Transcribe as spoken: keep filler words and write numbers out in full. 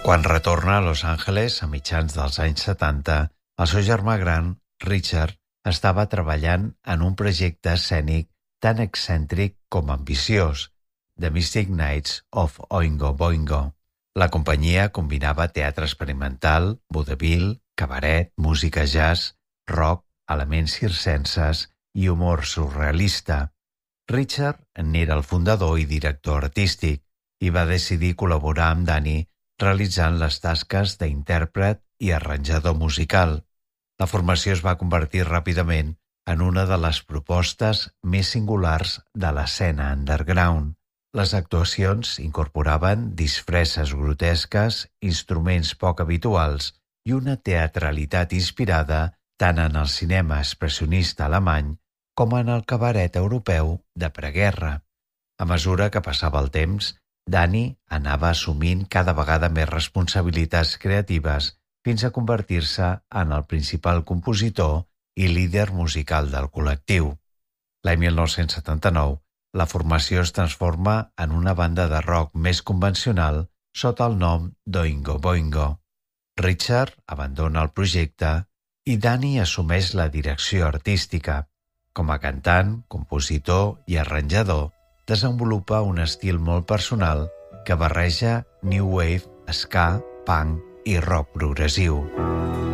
Quan retorna a Los Angeles a mitjans dels anys setanta, el seu germà gran, Richard, estava treballant en un projecte escènic tan excèntric com ambiciós, The Mystic Knights of Oingo Boingo. La companyia combinava teatre experimental, vodevil, cabaret, música jazz, rock, elements circenses i humor surrealista. Richard n'era el fundador i director artístic i va decidir col·laborar amb Danny realitzant les tasques d'intèrpret i arranjador musical. La formació es va convertir ràpidament en una de les propostes més singulars de l'escena underground. Les actuacions incorporaven disfresses grotesques, instruments poc habituals i una teatralitat inspirada tant en el cinema expressionista alemany com en el cabaret europeu de preguerra. A mesura que passava el temps, Danny anava assumint cada vegada més responsabilitats creatives fins a convertir-se en el principal compositor i líder musical del col·lectiu. L'any mil nou-cents setanta-nou, la formació es transforma en una banda de rock més convencional sota el nom d'Oingo Boingo. Richard abandona el projecte i Danny assumeix la direcció artística. Com a cantant, compositor i arranjador, desenvolupa un estil molt personal que barreja new wave, ska, punk i rock progressiu.